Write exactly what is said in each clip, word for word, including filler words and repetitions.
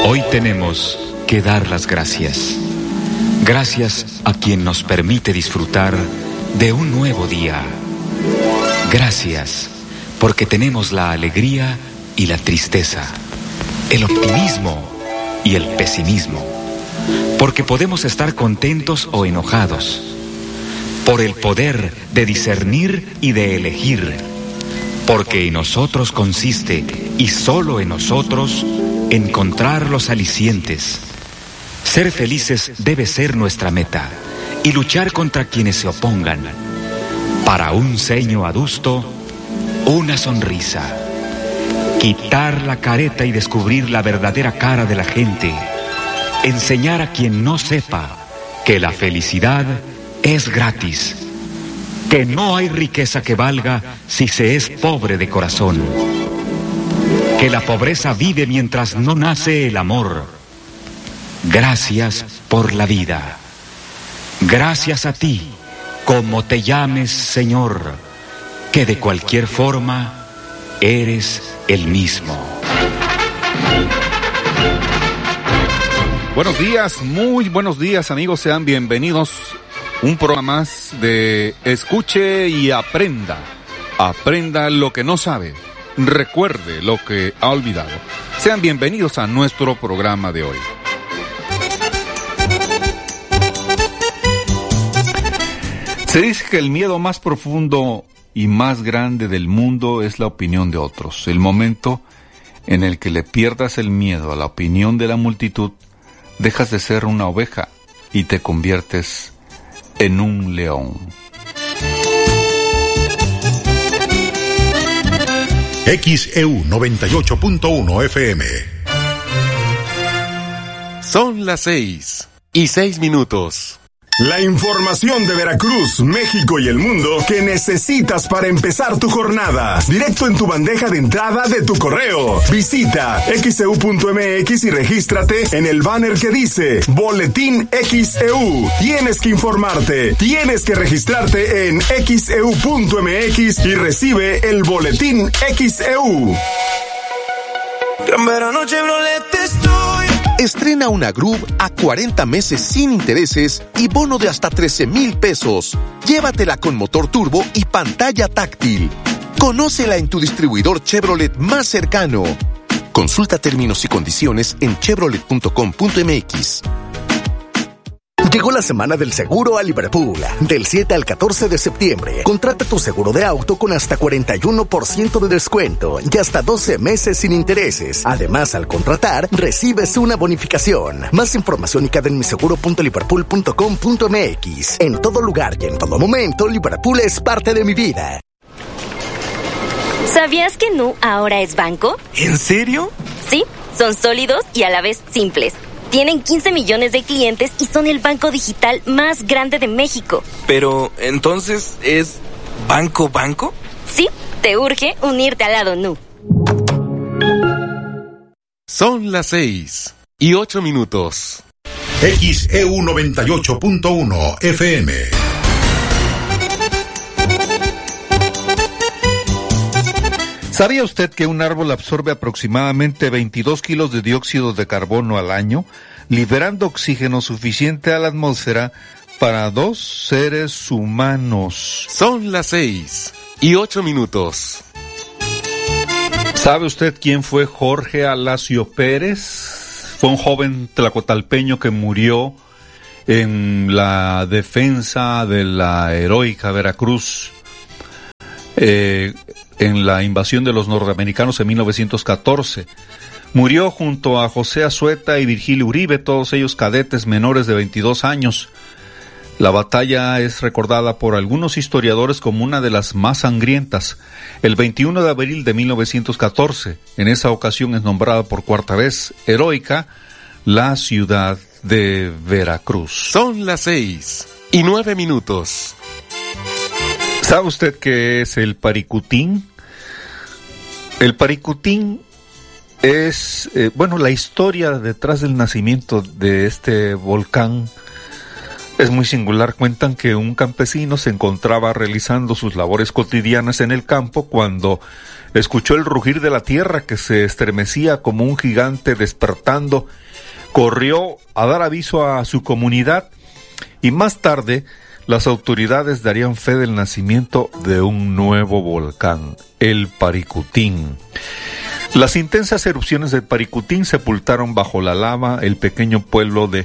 Hoy tenemos que dar las gracias. Gracias a quien nos permite disfrutar de un nuevo día. Gracias porque tenemos la alegría y la tristeza, el optimismo y el pesimismo, porque podemos estar contentos o enojados, por el poder de discernir y de elegir, porque en nosotros consiste, y solo en nosotros, encontrar los alicientes. Ser felices debe ser nuestra meta, y luchar contra quienes se opongan. Para un ceño adusto, una sonrisa. Quitar la careta y descubrir la verdadera cara de la gente. Enseñar a quien no sepa que la felicidad es gratis. Que no hay riqueza que valga si se es pobre de corazón. Que la pobreza vive mientras no nace el amor. Gracias por la vida. Gracias a ti, como te llames, Señor, que de cualquier forma eres el mismo. Buenos días, muy buenos días, amigos, sean bienvenidos. Un programa más de Escuche y Aprenda. Aprenda lo que no sabe, recuerde lo que ha olvidado. Sean bienvenidos a nuestro programa de hoy. Se dice que el miedo más profundo y más grande del mundo es la opinión de otros. El momento en el que le pierdas el miedo a la opinión de la multitud, dejas de ser una oveja y te conviertes en un león. X E U noventa y ocho punto uno F M. Son las seis y seis minutos. La información de Veracruz, México y el mundo que necesitas para empezar tu jornada. Directo en tu bandeja de entrada de tu correo. Visita x e u punto m x y regístrate en el banner que dice Boletín X E U. Tienes que informarte, tienes que registrarte en x e u punto m x y recibe el Boletín X E U. Gran verano Chevrolet estoy. Estrena una Groove a cuarenta meses sin intereses y bono de hasta trece mil pesos. Llévatela con motor turbo y pantalla táctil. Conócela en tu distribuidor Chevrolet más cercano. Consulta términos y condiciones en chevrolet punto com punto m x. Llegó la semana del seguro a Liverpool. Del siete al catorce de septiembre. Contrata tu seguro de auto con hasta cuarenta y uno por ciento de descuento y hasta doce meses sin intereses. Además, al contratar, recibes una bonificación. Más información y en mi seguro punto liverpool punto com punto m x. En todo lugar y en todo momento, Liverpool es parte de mi vida. ¿Sabías que Nu ahora es banco? ¿En serio? Sí, son sólidos y a la vez simples. Tienen quince millones de clientes y son el banco digital más grande de México. Pero, ¿entonces es banco banco? Sí, te urge unirte al lado Nu. Son las seis y ocho minutos. X E U noventa y ocho punto uno F M. ¿Sabía usted que un árbol absorbe aproximadamente veintidós kilos de dióxido de carbono al año, liberando oxígeno suficiente a la atmósfera para dos seres humanos? Son las seis y ocho minutos. ¿Sabe usted quién fue Jorge Alasio Pérez? Fue un joven tlacotalpeño que murió en la defensa de la heroica Veracruz. Eh... en la invasión de los norteamericanos en mil novecientos catorce. Murió junto a José Azueta y Virgilio Uribe, todos ellos cadetes menores de veintidós años. La batalla es recordada por algunos historiadores como una de las más sangrientas. El veintiuno de abril de mil novecientos catorce, en esa ocasión es nombrada por cuarta vez heroica la ciudad de Veracruz. Son las seis y nueve minutos. ¿Sabe usted qué es el Paricutín? El Paricutín es, eh, bueno, la historia detrás del nacimiento de este volcán Es muy singular, cuentan que un campesino se encontraba realizando sus labores cotidianas en el campo cuando escuchó el rugir de la tierra que se estremecía como un gigante despertando. Corrió a dar aviso a su comunidad y más tarde las autoridades darían fe del nacimiento de un nuevo volcán, el Paricutín. Las intensas erupciones del Paricutín sepultaron bajo la lava el pequeño pueblo de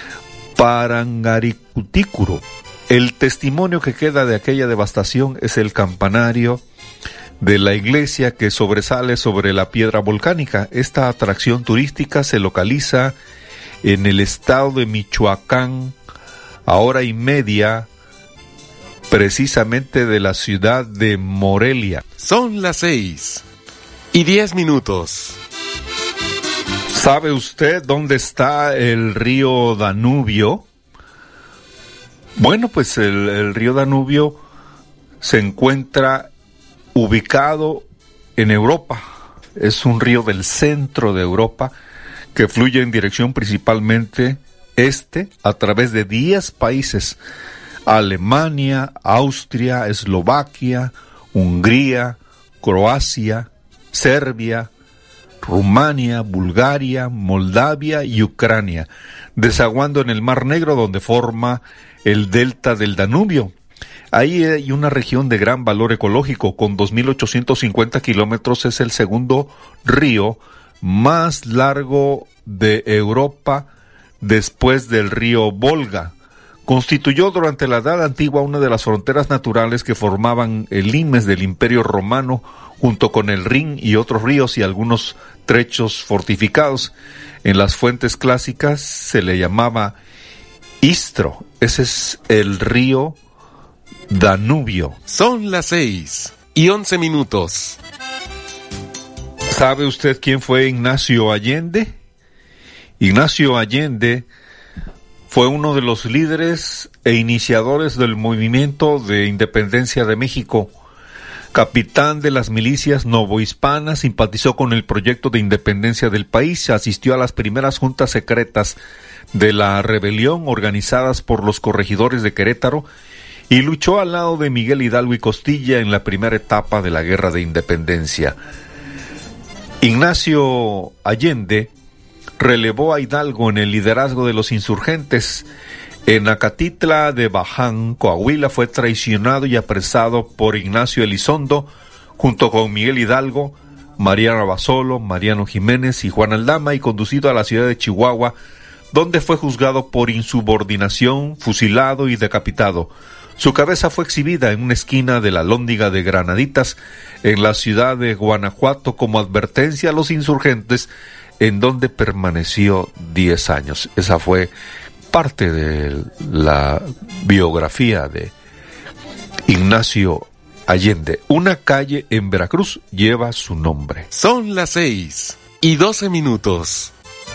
Parangaricutí-Curo. El testimonio que queda de aquella devastación es el campanario de la iglesia que sobresale sobre la piedra volcánica. Esta atracción turística se localiza en el estado de Michoacán, a hora y media precisamente de la ciudad de Morelia. Son las seis y diez minutos. ¿Sabe usted dónde está el río Danubio? Bueno, pues el, el río Danubio se encuentra ubicado en Europa. Es un río del centro de Europa que fluye en dirección principalmente este a través de diez países: Alemania, Austria, Eslovaquia, Hungría, Croacia, Serbia, Rumania, Bulgaria, Moldavia y Ucrania, desaguando en el Mar Negro, donde forma el delta del Danubio. Ahí hay una región de gran valor ecológico. Con dos mil ochocientos cincuenta kilómetros es el segundo río más largo de Europa después del río Volga. Constituyó durante la Edad Antigua una de las fronteras naturales que formaban el limes del Imperio Romano, junto con el Rin y otros ríos y algunos trechos fortificados. En las fuentes clásicas se le llamaba Istro. Ese es el río Danubio. Son las seis y once minutos. ¿Sabe usted quién fue Ignacio Allende? Ignacio Allende fue uno de los líderes e iniciadores del movimiento de independencia de México. Capitán de las milicias novohispanas, simpatizó con el proyecto de independencia del país, asistió a las primeras juntas secretas de la rebelión organizadas por los corregidores de Querétaro y luchó al lado de Miguel Hidalgo y Costilla en la primera etapa de la Guerra de Independencia. Ignacio Allende relevó a Hidalgo en el liderazgo de los insurgentes. En Acatitla de Baján, Coahuila, fue traicionado y apresado por Ignacio Elizondo, junto con Miguel Hidalgo, Mariano Basolo, Mariano Jiménez y Juan Aldama, y conducido a la ciudad de Chihuahua, donde fue juzgado por insubordinación, fusilado y decapitado. Su cabeza fue exhibida en una esquina de la Lóndiga de Granaditas, en la ciudad de Guanajuato, como advertencia a los insurgentes, en donde permaneció diez años. Esa fue parte de la biografía de Ignacio Allende. Una calle en Veracruz lleva su nombre. Son las seis y doce minutos.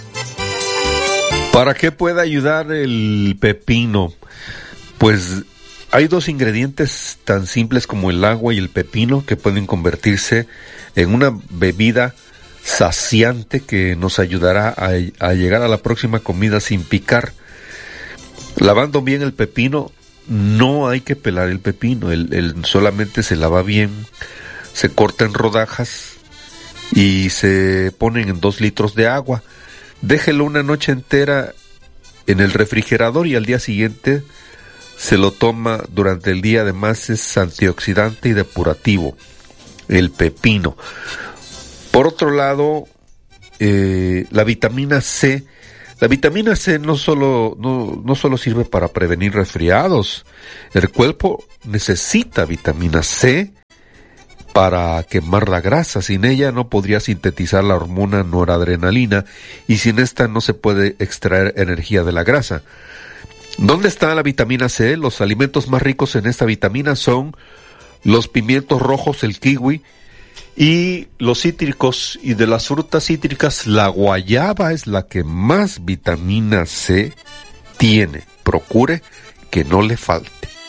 ¿Para qué puede ayudar el pepino? Pues hay dos ingredientes tan simples como el agua y el pepino que pueden convertirse en una bebida saciante que nos ayudará a, a llegar a la próxima comida sin picar. Lavando bien el pepino, no hay que pelar el pepino, el, el solamente se lava bien, se corta en rodajas y se ponen en dos litros de agua. Déjelo una noche entera en el refrigerador y al día siguiente se lo toma durante el día. Además es antioxidante y depurativo el pepino. Por otro lado, eh, la vitamina C. La vitamina C no solo, no, no solo sirve para prevenir resfriados. El cuerpo necesita vitamina C para quemar la grasa. Sin ella no podría sintetizar la hormona noradrenalina y sin esta no se puede extraer energía de la grasa. ¿Dónde está la vitamina C? Los alimentos más ricos en esta vitamina son los pimientos rojos, el kiwi y los cítricos. Y de las frutas cítricas, la guayaba es la que más vitamina C tiene. Procure que no le falte.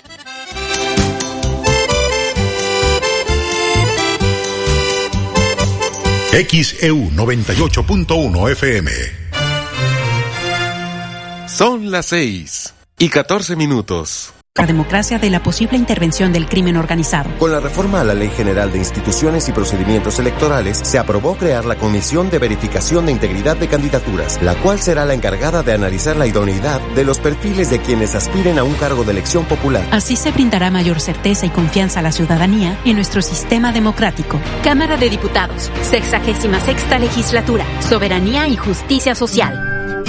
X E U noventa y ocho punto uno F M. Son las seis y catorce minutos. La democracia de la posible intervención del crimen organizado. Con la reforma a la Ley General de Instituciones y Procedimientos Electorales, se aprobó crear la Comisión de Verificación de Integridad de Candidaturas, la cual será la encargada de analizar la idoneidad de los perfiles de quienes aspiren a un cargo de elección popular. Así se brindará mayor certeza y confianza a la ciudadanía en nuestro sistema democrático. Cámara de Diputados, sexagésima sexta legislatura, soberanía y justicia social.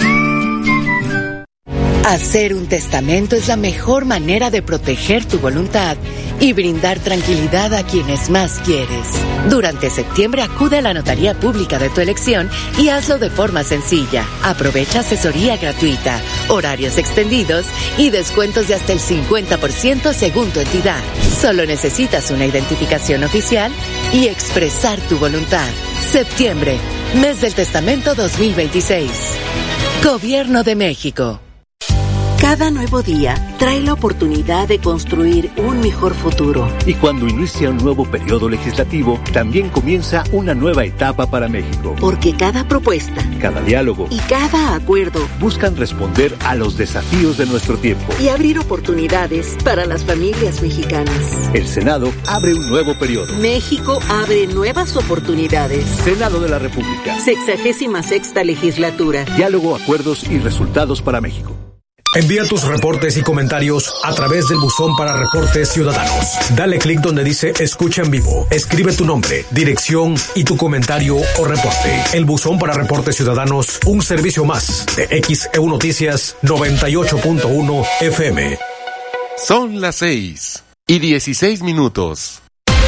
Hacer un testamento es la mejor manera de proteger tu voluntad y brindar tranquilidad a quienes más quieres. Durante septiembre acude a la notaría pública de tu elección y hazlo de forma sencilla. Aprovecha asesoría gratuita, horarios extendidos y descuentos de hasta el cincuenta por ciento según tu entidad. Solo necesitas una identificación oficial y expresar tu voluntad. Septiembre, mes del testamento dos mil veintiséis. Gobierno de México. Cada nuevo día trae la oportunidad de construir un mejor futuro. Y cuando inicia un nuevo periodo legislativo, también comienza una nueva etapa para México. Porque cada propuesta, cada diálogo y cada acuerdo buscan responder a los desafíos de nuestro tiempo y abrir oportunidades para las familias mexicanas. El Senado abre un nuevo periodo. México abre nuevas oportunidades. Senado de la República. Sexagésima sexta legislatura. Diálogo, acuerdos y resultados para México. Envía tus reportes y comentarios a través del buzón para reportes ciudadanos. Dale clic donde dice Escucha en vivo. Escribe tu nombre, dirección y tu comentario o reporte. El buzón para reportes ciudadanos, un servicio más de X E U Noticias noventa y ocho punto uno F M. Son las seis y dieciséis minutos.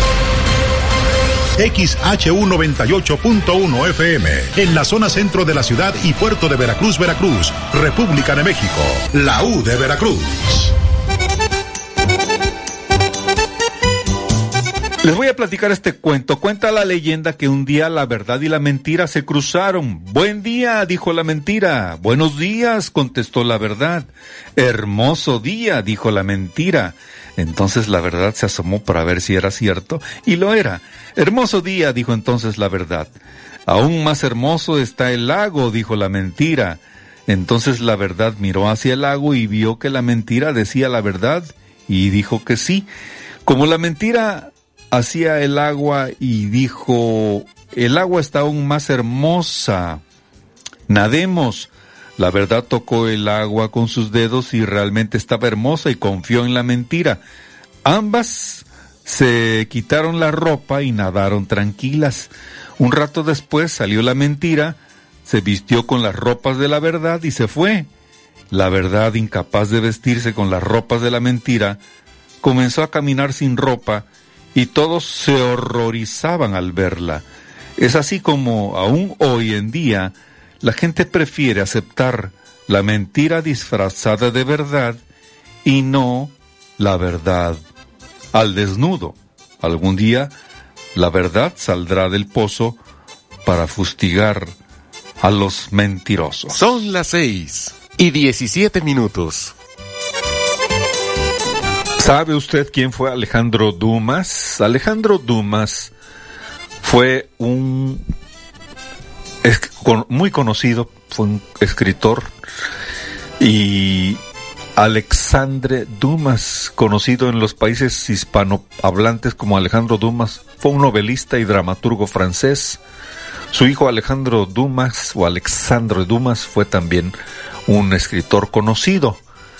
X H U noventa y ocho punto uno F M, en la zona centro de la ciudad y puerto de Veracruz, Veracruz, República de México, la U de Veracruz. Les voy a platicar este cuento. Cuenta la leyenda que un día la verdad y la mentira se cruzaron. Buen día, dijo la mentira. Buenos días, contestó la verdad. Hermoso día, dijo la mentira. Entonces la verdad se asomó para ver si era cierto, y lo era. Hermoso día, dijo entonces la verdad. Aún más hermoso está el lago, dijo la mentira. Entonces la verdad miró hacia el lago y vio que la mentira decía la verdad, y dijo que sí. Como la mentira hacía el agua y dijo, el agua está aún más hermosa, nademos. La verdad tocó el agua con sus dedos y realmente estaba hermosa y confió en la mentira. Ambas se quitaron la ropa y nadaron tranquilas. Un rato después salió la mentira, se vistió con las ropas de la verdad y se fue. La verdad, incapaz de vestirse con las ropas de la mentira, comenzó a caminar sin ropa y todos se horrorizaban al verla. Es así como aún hoy en día la gente prefiere aceptar la mentira disfrazada de verdad y no la verdad al desnudo. Algún día la verdad saldrá del pozo para fustigar a los mentirosos. Son las seis y diecisiete minutos. ¿Sabe usted quién fue Alejandro Dumas? Alejandro Dumas fue un es muy conocido, fue un escritor, y Alexandre Dumas, conocido en los países hispanohablantes como Alejandro Dumas, fue un novelista y dramaturgo francés. Su hijo Alejandro Dumas, o Alexandre Dumas, fue también un escritor conocido.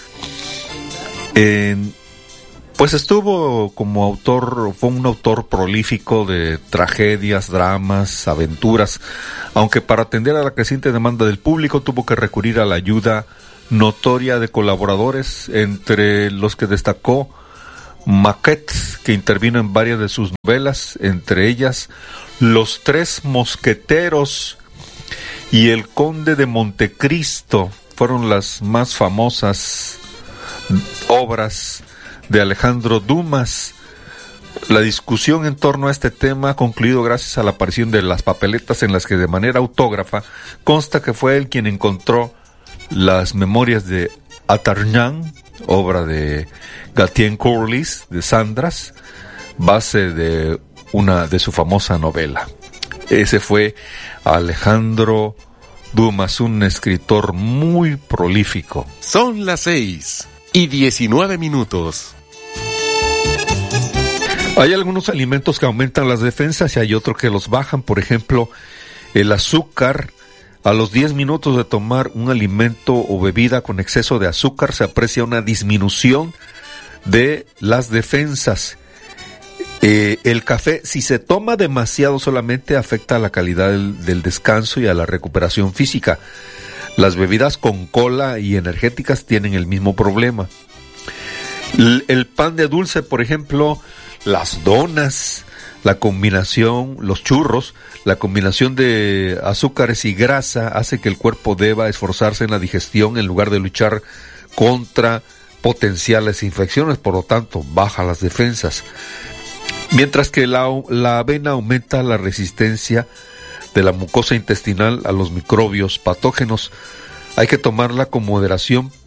En Pues estuvo como autor, fue un autor prolífico de tragedias, dramas, aventuras, aunque para atender a la creciente demanda del público tuvo que recurrir a la ayuda notoria de colaboradores, entre los que destacó Maquet, que intervino en varias de sus novelas, entre ellas Los Tres Mosqueteros y El Conde de Montecristo, fueron las más famosas obras de Alejandro Dumas. La discusión en torno a este tema ha concluido gracias a la aparición de las papeletas en las que de manera autógrafa consta que fue él quien encontró las memorias de Atarnán, obra de Gatien Curlis, de Sandras, base de una de su famosa novela. Ese fue Alejandro Dumas, un escritor muy prolífico. Son las seis y diecinueve minutos. Hay algunos alimentos que aumentan las defensas y hay otros que los bajan. Por ejemplo, el azúcar. A los diez minutos de tomar un alimento o bebida con exceso de azúcar se aprecia una disminución de las defensas. Eh, el café, si se toma demasiado solamente, afecta a la calidad del, del descanso y a la recuperación física. Las bebidas con cola y energéticas tienen el mismo problema. El, el pan de dulce, por ejemplo, las donas, la combinación, los churros, la combinación de azúcares y grasa hace que el cuerpo deba esforzarse en la digestión en lugar de luchar contra potenciales infecciones, por lo tanto, baja las defensas. Mientras que la, la avena aumenta la resistencia de la mucosa intestinal a los microbios patógenos. Hay que tomarla con moderación